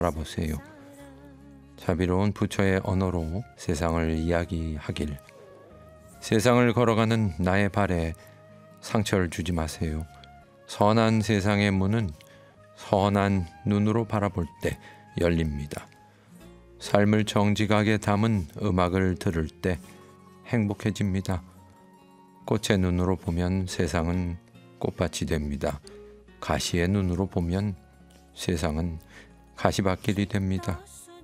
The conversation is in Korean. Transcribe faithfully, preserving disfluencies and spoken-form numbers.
바라보세요. 자비로운 부처의 언어로 세상을 이야기하길. 세상을 걸어가는 나의 발에 상처를 주지 마세요. 선한 세상의 문은 선한 눈으로 바라볼 때 열립니다. 삶을 정직하게 담은 음악을 들을 때 행복해집니다. 꽃의 눈으로 보면 세상은 꽃밭이 됩니다. 가시의 눈으로 보면 세상은 가시밭길이 됩니다.